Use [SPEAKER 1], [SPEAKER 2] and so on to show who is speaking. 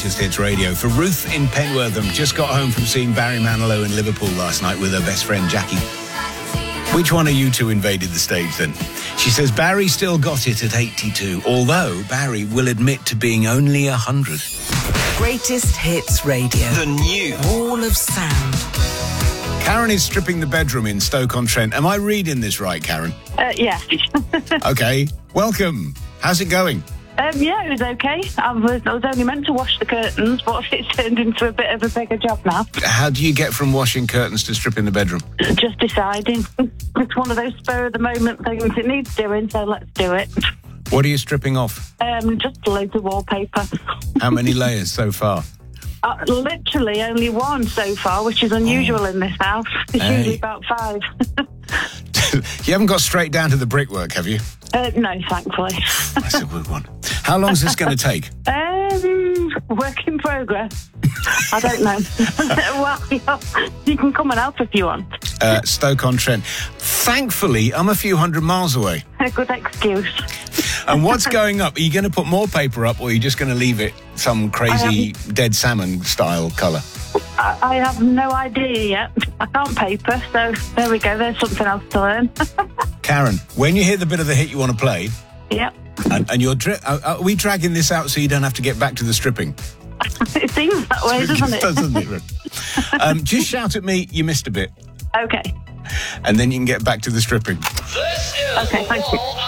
[SPEAKER 1] Greatest Hits Radio. For Ruth in Penwortham, just got home from seeing Barry Manilow in Liverpool last night with her best friend Jackie. Which one of you two invaded the stage then? She says Barry still got it at 82, although Barry will admit to being only 100.
[SPEAKER 2] Greatest Hits Radio.
[SPEAKER 3] The new
[SPEAKER 2] Wall of Sound.
[SPEAKER 1] Karen is stripping the bedroom in Stoke-on-Trent. Am I reading this right, Karen?
[SPEAKER 4] Yeah.
[SPEAKER 1] Okay. Welcome. How's it going?
[SPEAKER 4] Yeah, it was okay. I was only meant to wash the curtains, but it's turned into a bit of a bigger job now.
[SPEAKER 1] How do you get from washing curtains to stripping the bedroom?
[SPEAKER 4] Just deciding. It's one of those spur-of-the-moment things. It needs doing, so let's do it.
[SPEAKER 1] What are you stripping off?
[SPEAKER 4] Just loads of wallpaper.
[SPEAKER 1] How many layers so far?
[SPEAKER 4] Literally only one so far, which is unusual in this house. It's usually about 5.
[SPEAKER 1] You haven't got straight down to the brickwork, have you?
[SPEAKER 4] No, thankfully.
[SPEAKER 1] That's a good one. How long is this going to take?
[SPEAKER 4] Work in progress. I don't know. Well, you can come and help if you want.
[SPEAKER 1] Stoke-on-Trent. Thankfully, I'm a few hundred miles away.
[SPEAKER 4] A good excuse.
[SPEAKER 1] And what's going up? Are you going to put more paper up, or are you just going to leave it some crazy dead salmon style colour?
[SPEAKER 4] I have no idea yet. I can't paper, so there we go. There's something else to learn.
[SPEAKER 1] Karen, when you hear the bit of the hit you want to play,
[SPEAKER 4] yep.
[SPEAKER 1] And you're are we dragging this out so you don't have to get back to the stripping?
[SPEAKER 4] It seems that way, doesn't it?
[SPEAKER 1] Doesn't it? Just shout at me, you missed a bit.
[SPEAKER 4] Okay.
[SPEAKER 1] And then you can get back to the stripping.
[SPEAKER 4] Okay, thank you.